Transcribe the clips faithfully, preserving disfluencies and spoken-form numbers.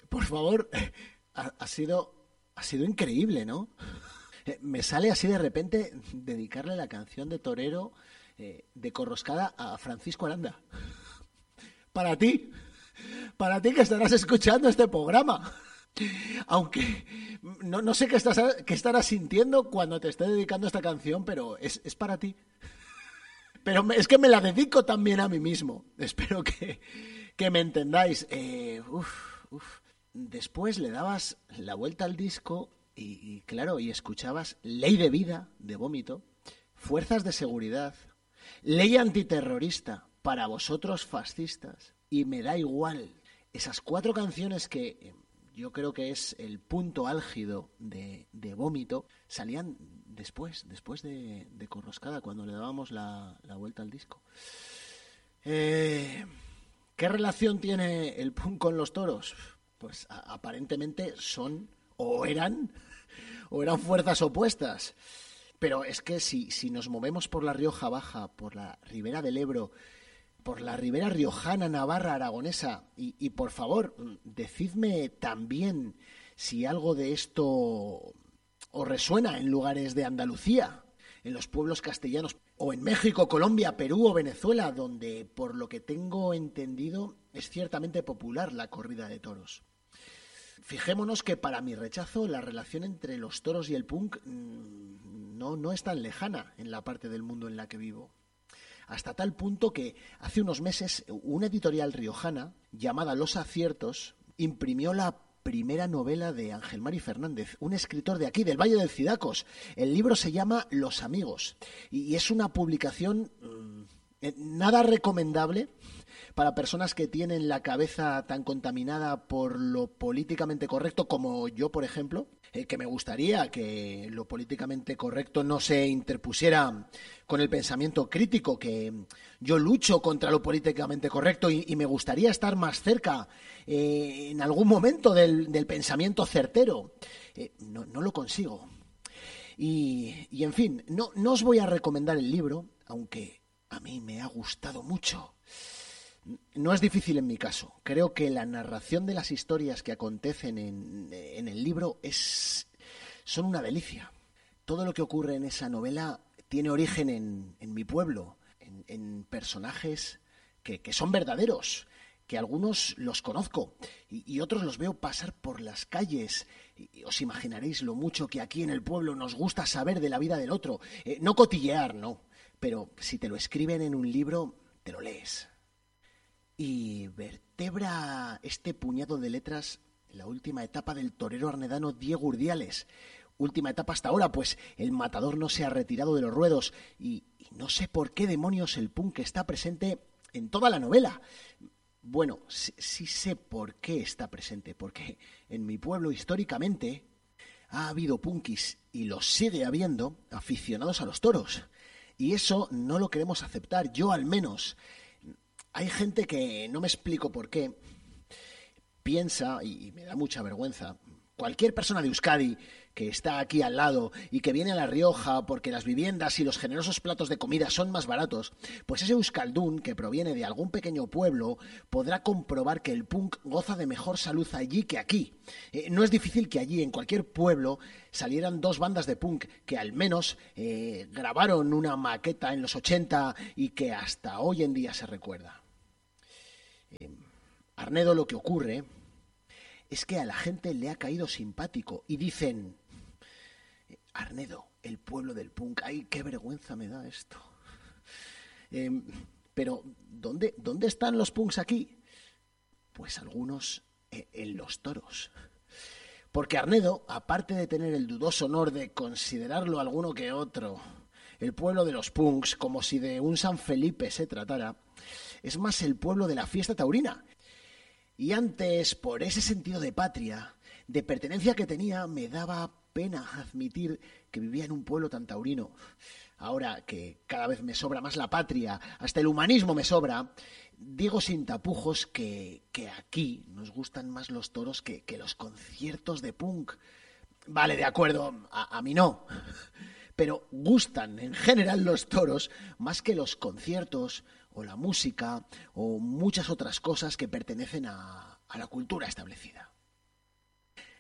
por favor, ha, ha sido, ha sido increíble, ¿no? Eh, Me sale así de repente dedicarle la canción de torero eh, de Corroscada a Francisco Aranda. Para ti, para ti que estarás escuchando este programa. Aunque no, no sé qué, estás, qué estarás sintiendo cuando te esté dedicando esta canción, pero es, es para ti. Pero me- es que me la dedico también a mí mismo. Espero que, que me entendáis. Eh, uf, uf. Después le dabas la vuelta al disco y, y, claro, y escuchabas Ley de Vida, de Vómito, Fuerzas de Seguridad, Ley Antiterrorista, Para Vosotros Fascistas, y Me da igual. Esas cuatro canciones que eh, yo creo que es el punto álgido de, de Vómito, salían después, después de, de Corroscada, cuando le dábamos la, la vuelta al disco. Eh, ¿Qué relación tiene el punk con los toros? Pues a- aparentemente son, o eran, o eran fuerzas opuestas. Pero es que si, si nos movemos por la Rioja Baja, por la Ribera del Ebro, por la Ribera Riojana, Navarra, Aragonesa, y, y por favor, decidme también si algo de esto os resuena en lugares de Andalucía, en los pueblos castellanos, o en México, Colombia, Perú o Venezuela, donde, por lo que tengo entendido, es ciertamente popular la corrida de toros. Fijémonos que para mi rechazo la relación entre los toros y el punk mm, no, no es tan lejana en la parte del mundo en la que vivo. Hasta tal punto que hace unos meses una editorial riojana llamada Los Aciertos imprimió la primera novela de Ángel Mari Fernández, un escritor de aquí, del Valle del Cidacos. El libro se llama Los Amigos y es una publicación mmm, nada recomendable para personas que tienen la cabeza tan contaminada por lo políticamente correcto como yo, por ejemplo, eh, que me gustaría que lo políticamente correcto no se interpusiera con el pensamiento crítico, que yo lucho contra lo políticamente correcto y, y me gustaría estar más cerca eh, en algún momento del, del pensamiento certero. Eh, no, no lo consigo. Y, y en fin, no, no os voy a recomendar el libro, aunque a mí me ha gustado mucho. No es difícil en mi caso. Creo que la narración de las historias que acontecen en, en el libro es, son una delicia. Todo lo que ocurre en esa novela tiene origen en, en mi pueblo, en, en personajes que, que son verdaderos, que algunos los conozco y, y otros los veo pasar por las calles. Y os imaginaréis lo mucho que aquí en el pueblo nos gusta saber de la vida del otro. Eh, no cotillear, no. Pero si te lo escriben en un libro, te lo lees. Y vertebra este puñado de letras la última etapa del torero arnedano Diego Urdiales. Última etapa hasta ahora, pues el matador no se ha retirado de los ruedos y, y no sé por qué demonios el punk está presente en toda la novela. Bueno, sí, sí sé por qué está presente, porque en mi pueblo históricamente ha habido punkis y los sigue habiendo aficionados a los toros. Y eso no lo queremos aceptar, yo al menos. Hay gente que no me explico por qué piensa, y me da mucha vergüenza, cualquier persona de Euskadi que está aquí al lado y que viene a La Rioja porque las viviendas y los generosos platos de comida son más baratos, pues ese euskaldún que proviene de algún pequeño pueblo podrá comprobar que el punk goza de mejor salud allí que aquí. Eh, no es difícil que allí, en cualquier pueblo, salieran dos bandas de punk que al menos eh, grabaron una maqueta en los ochenta y que hasta hoy en día se recuerda. Eh, Arnedo, lo que ocurre es que a la gente le ha caído simpático y dicen: Arnedo, el pueblo del punk, ay, qué vergüenza me da esto. Eh, pero, ¿dónde, ¿dónde están los punks aquí? Pues algunos eh, en los toros. Porque Arnedo, aparte de tener el dudoso honor de considerarlo alguno que otro, el pueblo de los punks, como si de un San Felipe se tratara, es más el pueblo de la fiesta taurina. Y antes, por ese sentido de patria, de pertenencia que tenía, me daba pena admitir que vivía en un pueblo tan taurino. Ahora que cada vez me sobra más la patria, hasta el humanismo me sobra, digo sin tapujos que, que aquí nos gustan más los toros que, que los conciertos de punk. Vale, de acuerdo, a, a mí no. Pero gustan en general los toros más que los conciertos o la música o muchas otras cosas que pertenecen a, a la cultura establecida.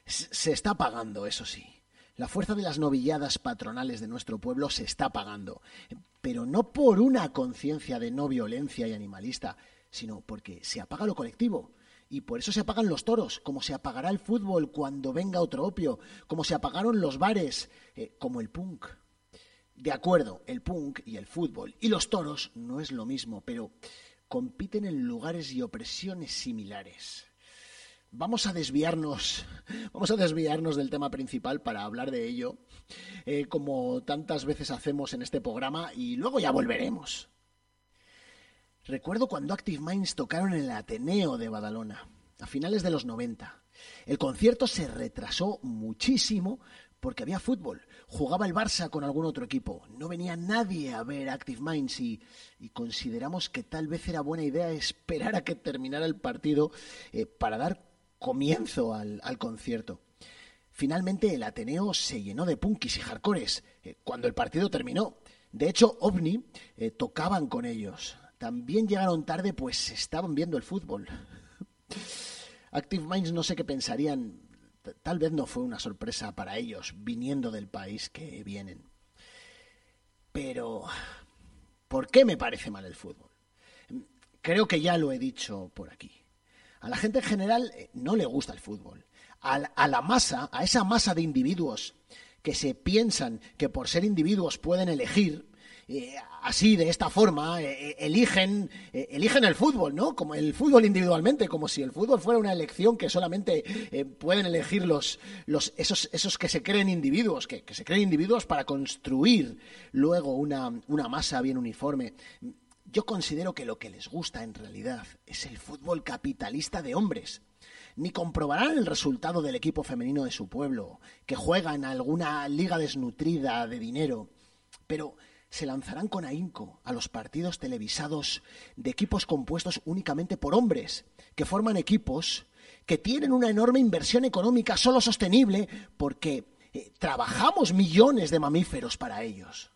Se está pagando, eso sí. La fuerza de las novilladas patronales de nuestro pueblo se está pagando, pero no por una conciencia de no violencia y animalista, sino porque se apaga lo colectivo. Y por eso se apagan los toros, como se apagará el fútbol cuando venga otro opio, como se apagaron los bares, eh, como el punk. De acuerdo, el punk y el fútbol y los toros no es lo mismo, pero compiten en lugares y opresiones similares. Vamos a desviarnos, vamos a desviarnos del tema principal para hablar de ello, eh, como tantas veces hacemos en este programa, y luego ya volveremos. Recuerdo cuando Active Minds tocaron en el Ateneo de Badalona, a finales de los noventa. El concierto se retrasó muchísimo porque había fútbol. Jugaba el Barça con algún otro equipo. No venía nadie a ver Active Minds y, y consideramos que tal vez era buena idea esperar a que terminara el partido eh, para dar comienzo al, al concierto. Finalmente el Ateneo se llenó de punkis y hardcores eh, cuando el partido terminó. De hecho, OVNI eh, tocaban con ellos. También llegaron tarde, pues estaban viendo el fútbol. Active Minds no sé qué pensarían. Tal vez no fue una sorpresa para ellos, viniendo del país que vienen. Pero, ¿por qué me parece mal el fútbol? Creo que ya lo he dicho por aquí. A la gente en general no le gusta el fútbol. A la, a la masa, a esa masa de individuos que se piensan que por ser individuos pueden elegir, Eh, así, de esta forma, eh, eligen, eh, eligen el fútbol, ¿no? Como el fútbol individualmente, como si el fútbol fuera una elección que solamente eh, pueden elegir los, los, esos, esos que se creen individuos, que, que se creen individuos para construir luego una, una masa bien uniforme. Yo considero que lo que les gusta en realidad es el fútbol capitalista de hombres. Ni comprobarán el resultado del equipo femenino de su pueblo, que juega en alguna liga desnutrida de dinero, pero se lanzarán con ahínco a los partidos televisados de equipos compuestos únicamente por hombres, que forman equipos que tienen una enorme inversión económica solo sostenible porque eh, trabajamos millones de mamíferos para ellos.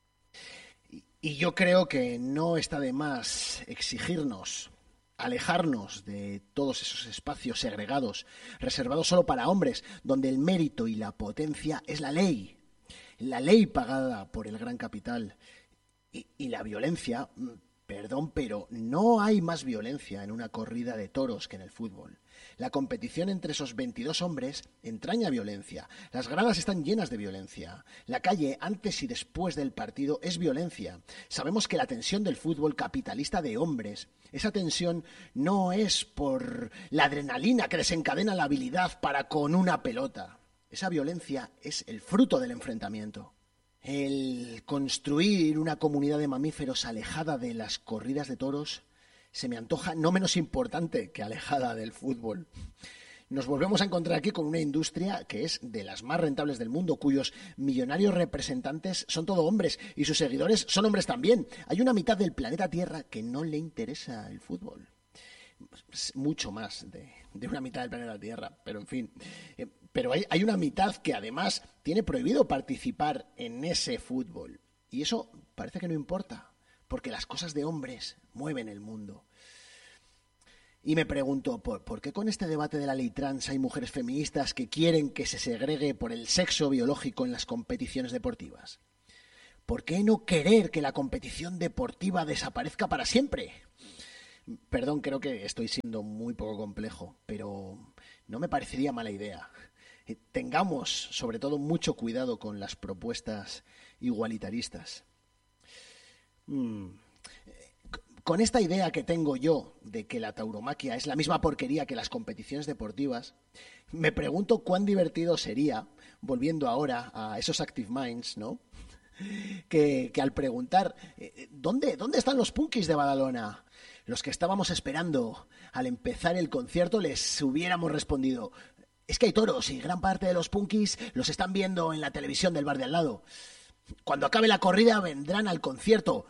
Y, y yo creo que no está de más exigirnos, alejarnos de todos esos espacios segregados, reservados solo para hombres, donde el mérito y la potencia es la ley. La ley pagada por el gran capital y, y la violencia, perdón, pero no hay más violencia en una corrida de toros que en el fútbol. La competición entre esos veintidós hombres entraña violencia. Las gradas están llenas de violencia. La calle, antes y después del partido, es violencia. Sabemos que la tensión del fútbol capitalista de hombres, esa tensión no es por la adrenalina que desencadena la habilidad para con una pelota. Esa violencia es el fruto del enfrentamiento. El construir una comunidad de mamíferos alejada de las corridas de toros se me antoja no menos importante que alejada del fútbol. Nos volvemos a encontrar aquí con una industria que es de las más rentables del mundo, cuyos millonarios representantes son todo hombres y sus seguidores son hombres también. Hay una mitad del planeta Tierra que no le interesa el fútbol. Mucho más de, de una mitad del planeta Tierra, pero en fin... Eh, Pero hay, hay una mitad que además tiene prohibido participar en ese fútbol. Y eso parece que no importa, porque las cosas de hombres mueven el mundo. Y me pregunto, ¿por, ¿por qué con este debate de la ley trans hay mujeres feministas que quieren que se segregue por el sexo biológico en las competiciones deportivas? ¿Por qué no querer que la competición deportiva desaparezca para siempre? Perdón, creo que estoy siendo muy poco complejo, pero no me parecería mala idea. Tengamos, sobre todo, mucho cuidado con las propuestas igualitaristas. Mm. Con esta idea que tengo yo de que la tauromaquia es la misma porquería que las competiciones deportivas, me pregunto cuán divertido sería, volviendo ahora a esos Active Minds, ¿no? Que, que al preguntar ¿dónde, ¿dónde están los punkis de Badalona? Los que estábamos esperando al empezar el concierto les hubiéramos respondido: es que hay toros y gran parte de los punkis los están viendo en la televisión del bar de al lado. Cuando acabe la corrida vendrán al concierto.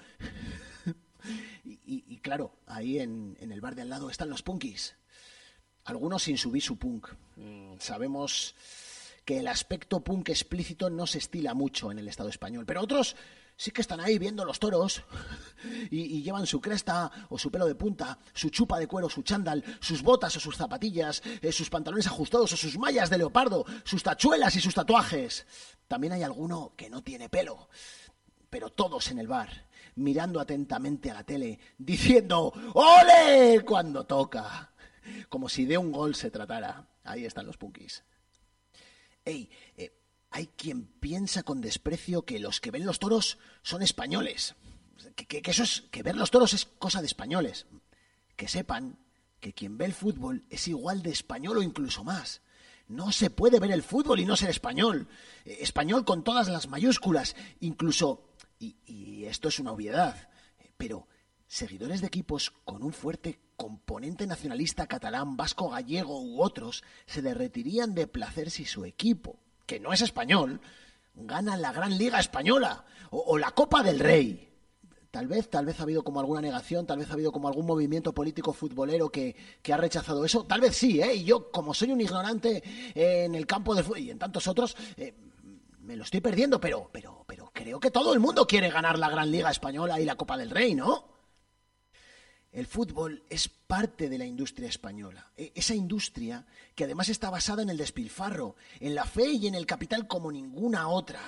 y, y, y claro, ahí en, en el bar de al lado están los punkis. Algunos sin subir su punk. Mm, sabemos que el aspecto punk explícito no se estila mucho en el Estado español, pero otros sí que están ahí viendo los toros y, y llevan su cresta o su pelo de punta, su chupa de cuero, su chándal, sus botas o sus zapatillas, eh, sus pantalones ajustados o sus mallas de leopardo, sus tachuelas y sus tatuajes. También hay alguno que no tiene pelo, pero todos en el bar, mirando atentamente a la tele, diciendo ¡ole! Cuando toca, como si de un gol se tratara. Ahí están los punkis. ¡Ey! Eh, hay quien piensa con desprecio que los que ven los toros son españoles. Que, que, que eso es, que ver los toros es cosa de españoles. Que sepan que quien ve el fútbol es igual de español o incluso más. No se puede ver el fútbol y no ser español. Eh, español con todas las mayúsculas, incluso, y, y esto es una obviedad, eh, pero seguidores de equipos con un fuerte componente nacionalista catalán, vasco, gallego u otros se derretirían de placer si su equipo, que no es español, gana la Gran Liga Española o, o la Copa del Rey. Tal vez, tal vez ha habido como alguna negación, tal vez ha habido como algún movimiento político futbolero que, que ha rechazado eso. Tal vez sí, ¿eh? Y yo, como soy un ignorante en el campo de fútbol y en tantos otros, eh, me lo estoy perdiendo, pero, pero, pero creo que todo el mundo quiere ganar la Gran Liga Española y la Copa del Rey, ¿no? El fútbol es parte de la industria española, esa industria que además está basada en el despilfarro, en la fe y en el capital como ninguna otra.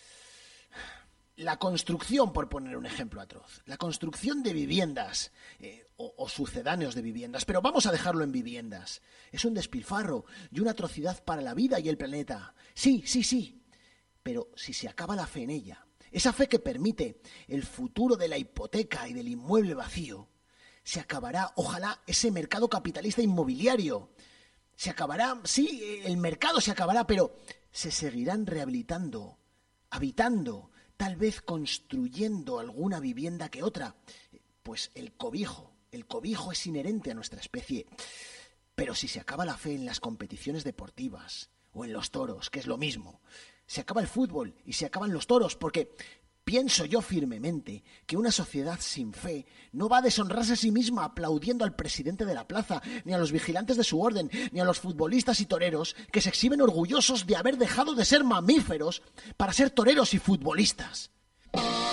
La construcción, por poner un ejemplo atroz, la construcción de viviendas eh, o, o sucedáneos de viviendas, pero vamos a dejarlo en viviendas, es un despilfarro y una atrocidad para la vida y el planeta. Sí, sí, sí, pero si se acaba la fe en ella, esa fe que permite el futuro de la hipoteca y del inmueble vacío, se acabará, ojalá, ese mercado capitalista inmobiliario. Se acabará, sí, el mercado se acabará, pero se seguirán rehabilitando, habitando, tal vez construyendo alguna vivienda que otra. Pues el cobijo, el cobijo es inherente a nuestra especie. Pero si se acaba la fe en las competiciones deportivas o en los toros, que es lo mismo, se acaba el fútbol y se acaban los toros, porque pienso yo firmemente que una sociedad sin fe no va a deshonrarse a sí misma aplaudiendo al presidente de la plaza, ni a los vigilantes de su orden, ni a los futbolistas y toreros que se exhiben orgullosos de haber dejado de ser mamíferos para ser toreros y futbolistas.